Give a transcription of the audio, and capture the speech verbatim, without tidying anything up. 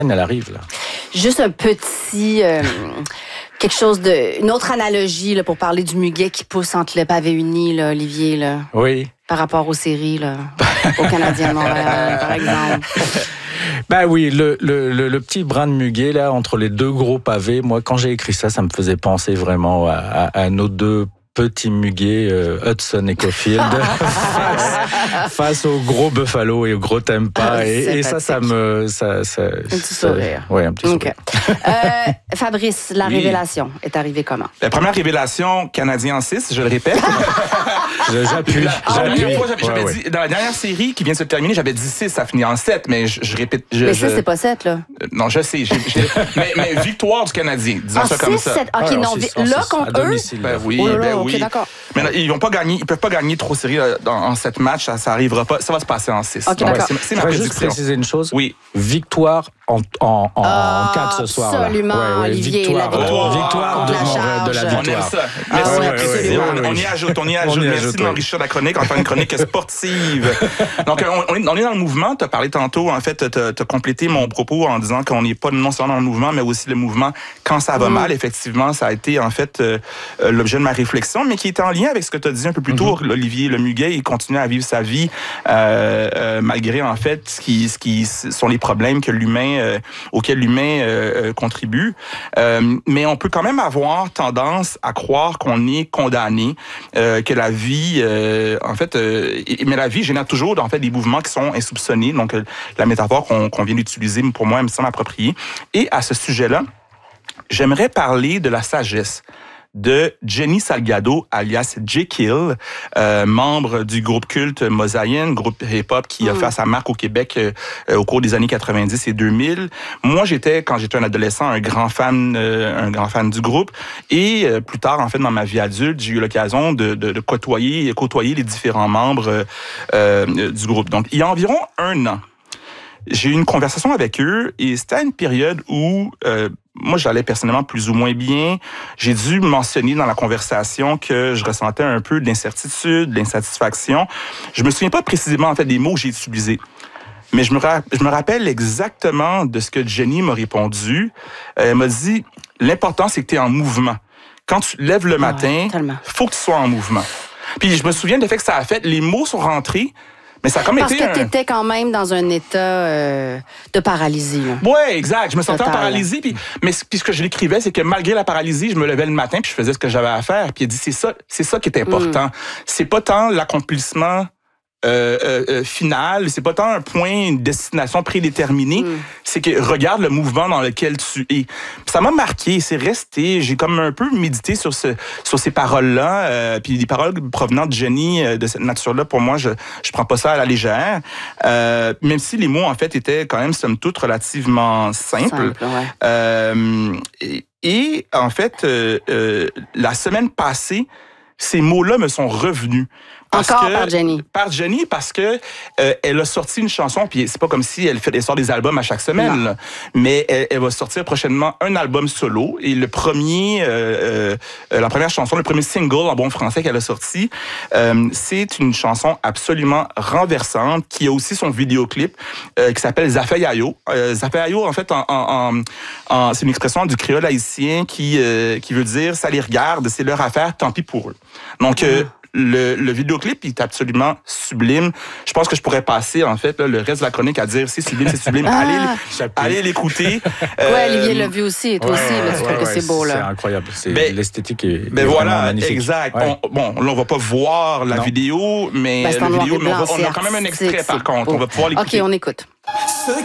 Elle arrive, là. Juste un petit... Euh, quelque chose de... Une autre analogie là, pour parler du muguet qui pousse entre le pavé uni, là, Olivier, là. Oui. Par rapport aux séries, là, au Canadien de Montréal, par exemple. Ben oui, le, le, le, le petit brin de muguet, là, entre les deux gros pavés, moi, quand j'ai écrit ça, ça me faisait penser vraiment à, à, à nos deux petits muguets, euh, Hudson et Caulfield, face, face au gros Buffalo et au gros Tampa. Ah, et, et ça, ça me... Ça, ça, un petit sourire. Oui, un petit okay. sourire. Euh, Fabrice, la oui. révélation est arrivée comment? La première révélation, Canadien en six, je le répète. J'appuie. J'appuie. Fois, j'avais, j'avais ouais, dit, ouais. Dans la dernière série qui vient de se terminer, j'avais dit six, ça finit en sept, mais je, je répète. Je, mais ça, je... c'est pas sept, là. Euh, non, je sais. J'ai, j'ai... mais, mais victoire du Canadien, disons ah, ça six, comme ça. sept. OK, ah, non, six, là, six, contre eux. Ben oui, oh là, ben okay, oui. D'accord. Mais là, ils vont pas gagner, ils peuvent pas gagner trop séries en sept matchs, ça, ça arrivera pas. Ça va se passer en six. OK, d'accord. Ouais, c'est, c'est ma prédiction. Je vais juste préciser une chose. Oui. Victoire en, en, en, ah, en quatre ce soir. Absolument, là. Ouais, ouais, Olivier. Victoire, La victoire, oh, victoire de, la charge. de la victoire. On aime ça. Ah, Merci, ouais, absolument. absolument. On y ajoute, on y ajoute. On y Merci ajoute, de m'enrichir la chronique en tant une chronique sportive. Donc, on, on, est, on est dans le mouvement. Tu as parlé tantôt, en fait, tu as complété mon propos en disant qu'on n'est pas non seulement dans le mouvement, mais aussi le mouvement quand ça va mm. mal. Effectivement, ça a été, en fait, euh, l'objet de ma réflexion, mais qui était en lien avec ce que tu as dit un peu plus tôt, mm-hmm. Olivier. Le muguet, il continue à vivre sa vie euh, euh, malgré, en fait, ce qui, ce qui sont les problèmes que l'humain, euh, auxquels l'humain euh, contribue. Euh, mais on peut quand même avoir tendance à croire qu'on est condamné, euh, que la vie, euh, en fait, euh, mais la vie génère toujours, en fait, des mouvements qui sont insoupçonnés. Donc, euh, la métaphore qu'on, qu'on vient d'utiliser, pour moi, elle me semble appropriée. Et à ce sujet-là, j'aimerais parler de la sagesse de Jenny Salgado, alias Jekyll, euh, membre du groupe culte Mosaïen, groupe hip-hop qui a mmh. fait sa marque au Québec euh, au cours des années quatre-vingt-dix et deux mille. Moi, j'étais, quand j'étais un adolescent, un grand fan, euh, un grand fan du groupe. Et euh, plus tard, en fait, dans ma vie adulte, j'ai eu l'occasion de, de, de côtoyer, côtoyer les différents membres euh, du groupe. Donc, il y a environ un an, j'ai eu une conversation avec eux et c'était à une période où euh, moi, j'allais personnellement plus ou moins bien. J'ai dû mentionner dans la conversation que je ressentais un peu d'incertitude, d'insatisfaction. Je me souviens pas précisément en fait des mots que j'ai utilisés. Mais je me, ra- je me rappelle exactement de ce que Jenny m'a répondu. Elle m'a dit, l'important, c'est que tu es en mouvement. Quand tu te lèves le matin, il ouais, faut que tu sois en mouvement. Puis je me souviens de fait que ça a fait, les mots sont rentrés. Mais ça a comme Parce été que tu étais un... quand même dans un état euh, de paralysie. Oui, exact. Je me sentais Total. en paralysie. Puis, mais puis ce que je l'écrivais, c'est que malgré la paralysie, je me levais le matin puis je faisais ce que j'avais à faire. Puis il a dit, c'est ça, c'est ça qui est important. Mm. C'est pas tant l'accomplissement euh, euh, final, c'est pas tant un point, une destination prédéterminée, mm. c'est que regarde le mouvement dans lequel tu es. Puis ça m'a marqué, c'est resté. J'ai comme un peu médité sur ce, sur ces paroles-là. Euh, puis des paroles provenant de Jenny euh, de cette nature-là, pour moi, je je prends pas ça à la légère. Euh, même si les mots en fait étaient quand même somme toute relativement simples. Simple, ouais. euh, et, et en fait, euh, euh, la semaine passée, ces mots-là me sont revenus. Parce Encore que, par Jenny. Par Jenny, parce que euh, elle a sorti une chanson, puis c'est pas comme si elle fait elle sort des albums à chaque semaine, là, mais elle, elle va sortir prochainement un album solo. Et le premier, euh, euh, la première chanson, le premier single en bon français qu'elle a sorti, euh, c'est une chanson absolument renversante qui a aussi son vidéoclip euh, qui s'appelle Zafeyayo. Euh, Zafeyayo, en fait, en, en, en, en, c'est une expression du créole haïtien qui euh, qui veut dire ça les regarde, c'est leur affaire, tant pis pour eux. Donc euh, Le, le vidéoclip est absolument sublime. Je pense que je pourrais passer, en fait, là, le reste de la chronique à dire c'est sublime, c'est sublime. Ah. Allez, allez l'écouter. Oui, euh, Olivier l'a vu aussi, toi ouais, aussi, ouais, là, tu ouais, trouves ouais, que c'est beau, là. C'est incroyable. C'est, ben, l'esthétique est, ben est voilà, vraiment magnifique. Exact. Ouais. On, bon, là, on va pas voir la non. vidéo, mais, ben, la vidéo, mais blanc, on, va, on a quand même un extrait, par contre. Beau. On va pouvoir l'écouter. OK, on écoute.